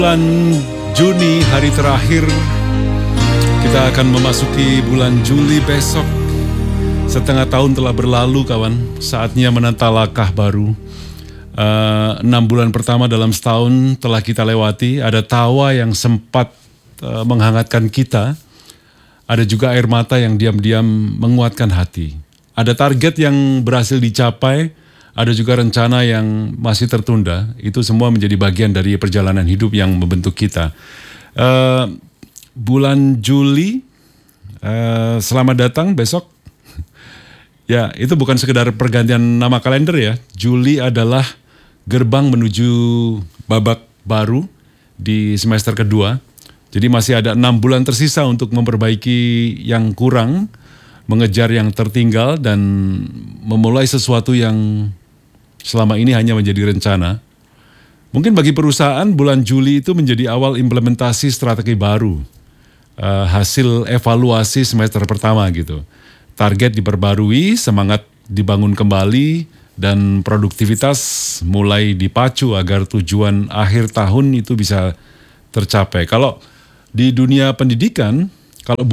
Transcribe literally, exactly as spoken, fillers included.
Bulan Juni, hari terakhir, kita akan memasuki bulan Juli besok. Setengah tahun telah berlalu, kawan. Saatnya menata langkah baru. Uh, enam bulan pertama dalam setahun telah kita lewati. Ada tawa yang sempat uh, menghangatkan kita. Ada juga air mata yang diam-diam menguatkan hati. Ada target yang berhasil dicapai. Ada juga rencana yang masih tertunda. Itu semua menjadi bagian dari perjalanan hidup yang membentuk kita. Uh, bulan Juli, uh, selamat datang besok. Ya, itu bukan sekedar pergantian nama kalender ya. Juli adalah gerbang menuju babak baru di semester kedua. Jadi masih ada enam bulan tersisa untuk memperbaiki yang kurang, mengejar yang tertinggal, dan memulai sesuatu yang selama ini hanya menjadi rencana. Mungkin bagi perusahaan bulan Juli itu menjadi awal implementasi strategi baru, uh, hasil evaluasi semester pertama gitu. Target diperbarui, semangat dibangun kembali, dan produktivitas mulai dipacu agar tujuan akhir tahun itu bisa tercapai. Kalau di dunia pendidikan, kalau